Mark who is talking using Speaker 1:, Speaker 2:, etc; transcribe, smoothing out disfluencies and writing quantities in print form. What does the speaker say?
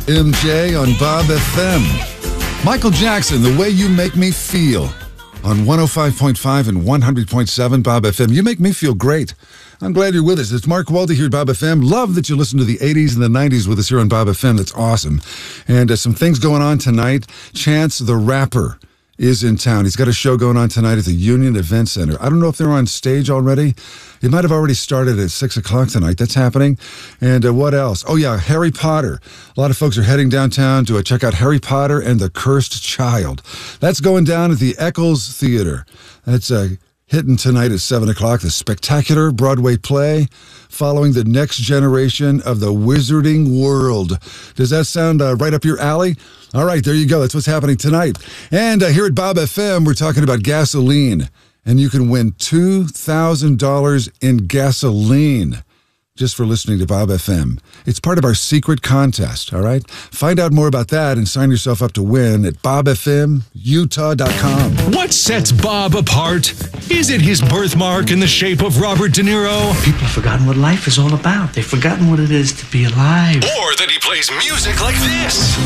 Speaker 1: MJ on Bob FM. Michael Jackson, The Way You Make Me Feel on 105.5 and 100.7 Bob FM. You make me feel great. I'm glad you're with us. It's Mark Waldy here at Bob FM. Love that you listen to the 80s and the 90s with us here on Bob FM. That's awesome. And some things going on tonight. Chance the Rapper is in town. He's got a show going on tonight at the Union Event Center. I don't know if they're on stage already. It might have already started at 6 o'clock tonight. That's happening. And what else? Oh, yeah, Harry Potter. A lot of folks are heading downtown to check out Harry Potter and the Cursed Child. That's going down at the Eccles Theater. That's hitting tonight at 7 o'clock. The spectacular Broadway play following the next generation of the Wizarding World. Does that sound right up your alley? All right, there you go. That's what's happening tonight. And here at Bob FM, we're talking about gasoline. And you can win $2,000 in gasoline just for listening to Bob FM. It's part of our secret contest, all right? Find out more about that and sign yourself up to win at bobfmutah.com.
Speaker 2: What sets Bob apart? Is it his birthmark in the shape of Robert De Niro?
Speaker 3: People have forgotten what life is all about. They've forgotten what it is to be alive.
Speaker 2: Or that he plays music like this?